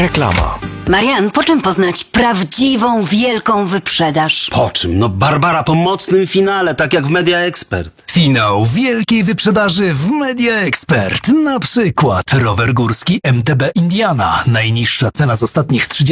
Reklama. Marian, po czym poznać prawdziwą, wielką wyprzedaż? Po czym? No Barbara, po mocnym finale, tak jak w Media Expert. Finał wielkiej wyprzedaży w Media Expert. Na przykład rower górski MTB Indiana. Najniższa cena z ostatnich 30